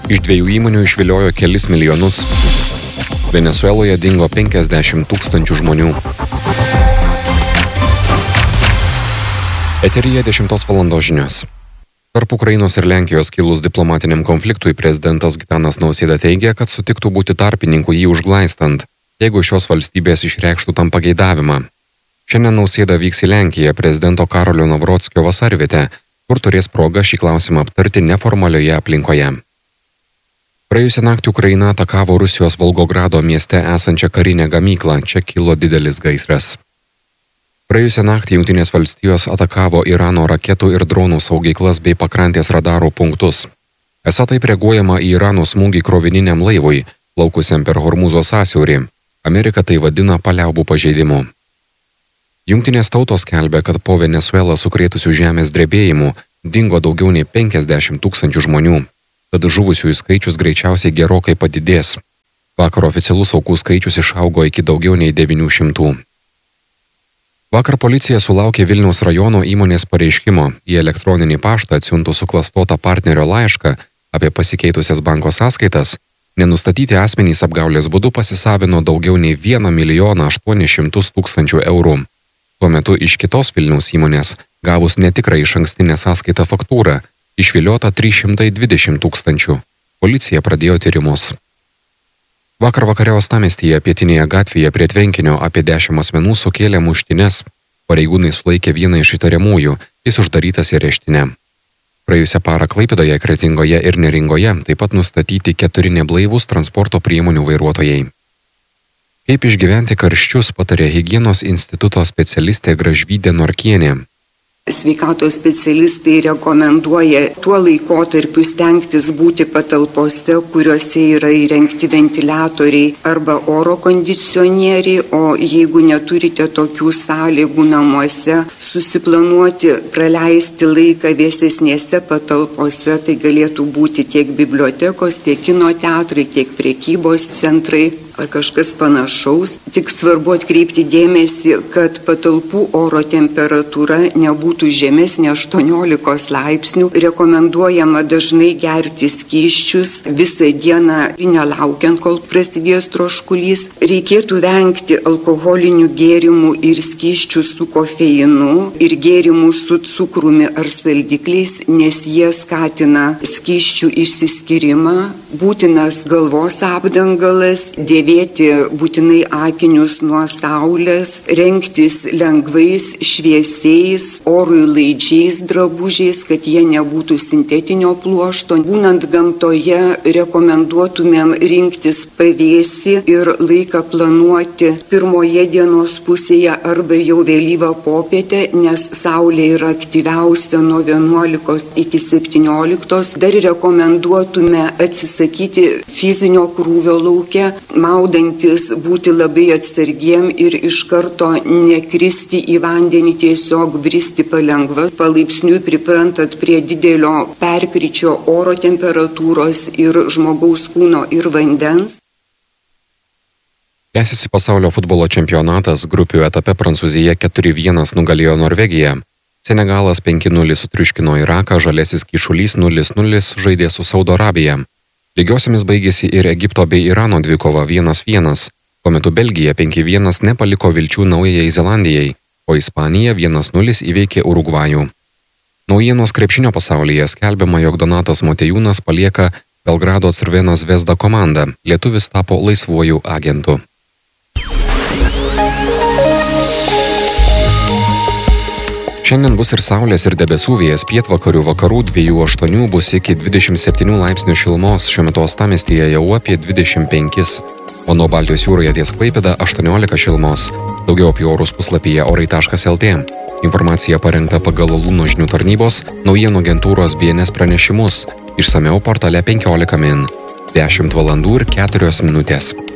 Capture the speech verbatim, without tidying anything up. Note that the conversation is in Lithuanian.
Iš dviejų įmonių išviliojo kelis milijonus. Venesueloje dingo penkiasdešimt tūkstančių žmonių. Eteryje dešimtos valandos žinios. Tarp Ukrainos ir Lenkijos kilus diplomatiniam konfliktui prezidentas Gitanas Nausėda teigia, kad sutiktų būti tarpininku jį užglaistant, jeigu šios valstybės išreikštų tam pageidavimą. Šiandien Nausėda vyks į Lenkiją prezidento Karolio Navrockio vasarvietę, kur turės progą šį klausimą aptarti neformalioje aplinkoje. Praėjusią naktį Ukraina atakavo Rusijos Volgogrado mieste esančią karinę gamyklą, čia kilo didelis gaisras. Praėjusią naktį Jungtinės valstijos atakavo Irano raketų ir dronų saugyklas bei pakrantės radarų punktus. Esą taip reaguojama į Irano smūgį krovininiam laivui, plaukusiam per Hormūzo sąsiaurį. Amerika tai vadina paliaubų pažeidimu. Jungtinės tautos skelbia, kad po Venesuelą sukrėtusių žemės drebėjimų dingo daugiau nei penkiasdešimt tūkstančių žmonių, tad žuvusiųjų skaičius greičiausiai gerokai padidės. Vakar oficialus aukų skaičius išaugo iki daugiau nei devynių šimtų. Vakar policija sulaukė Vilniaus rajono įmonės pareiškimo į elektroninį paštą atsiuntus suklastotą partnerio laišką apie pasikeitusias banko sąskaitas. Nenustatyti asmenys apgaulės būdu pasisavino daugiau nei vieną milijoną aštuonis šimtus tūkstančių eurų. Tuo metu iš kitos Vilniaus įmonės, gavus netikrą išankstinę sąskaitą faktūrą, išviliota trys šimtai dvidešimt tūkstančių. Policija pradėjo tyrimus. Vakar vakare Uostamiestyje pietinėje gatvėje prie tvenkinio apie dešimt asmenų sukėlė muštynes. Pareigūnai sulaikė vieną iš įtariamųjų, jis uždarytas į areštinę. Praėjusią parą Klaipėdoje, Kretingoje ir Neringoje taip pat nustatyti keturi neblaivūs transporto priemonių vairuotojai. Kaip išgyventi karščius patarė higienos instituto specialistė Gražvydė Norkienė. Sveikatos specialistai rekomenduoja tuo laikotarpiu stengtis būti patalpose, kuriuose yra įrengti ventiliatoriai arba oro kondicionieriai, o jeigu neturite tokių sąlygų namuose, susiplanuoti praleisti laiką vėsesnėse patalpose, tai galėtų būti tiek bibliotekos, tiek kino teatrai, tiek prekybos centrai ar kažkas panašaus. Tik svarbu atkreipti dėmesį, kad patalpų oro temperatūra nebūtų žemesnė aštuoniolikos laipsnių. Rekomenduojama dažnai gerti skysčius visą dieną, nelaukiant, kol prasidės troškulys. Reikėtų vengti alkoholinių gėrimų ir skysčių su kofeinu ir gėrimų su cukrumi ar saldikliais, nes jie skatina skysčių išsiskyrimą. Būtinas galvos apdangalas, dėvėti būtinai akinius nuo saulės, rengtis lengvais, šviesiais, orui laidžiais drabužiais, kad jie nebūtų sintetinio pluošto. Būnant gamtoje, rekomenduotumėm rinktis pavėsį ir laiką planuoti pirmoje dienos pusėje arba jau vėlyvą popietę, nes saulė yra aktyviausia nuo vienuolikos iki septynioliktos. Dar rekomenduotume atsisakyti fizinio krūvio lauke, maudantis būti labai atsargiem ir iš karto nekristi į vandenį, tiesiog bristi palengva, palaipsniui priprantat prie didelio perkryčio oro temperatūros ir žmogaus kūno ir vandens. Tęsiasi pasaulio futbolo čempionatas, grupių etape Prancūzija keturi vienas nugalėjo Norvegiją. Senegalas penki nulis sutriuškino Iraką, Žaliasis Kyšulys nulis nulis žaidė su Saudo Arabija. Lygiosiamis baigėsi ir Egipto bei Irano dvikova vienas vienas, tuo metu Belgija penki vienas nepaliko vilčių Naujajai Zelandijai, o Ispanija vienas nulis įveikė Urugvajų. Naujienos krepšinio pasaulyje skelbiama, jog Donatas Motiejūnas palieka Belgrado Crvena Zvezda komandą, lietuvis tapo laisvuoju agentu. Šiandien bus ir saulės ir debesų vėjas, pietvakarių vakarų dviejų aštuonių bus iki dvidešimt septynių laipsnių šilumos, šiuo metu Uostamiestyje jau apie dvidešimt penkis, o nuo Baltijos jūroje ties Klaipėda aštuoniolika šilumos. Daugiau apie orus puslapyje orai taškas lt. Informacija parengta pagal Luno žinių tarnybos, naujienų agentūros B N S pranešimus, išsamiau portale penkiolika min. dešimt valandų ir keturios minutės.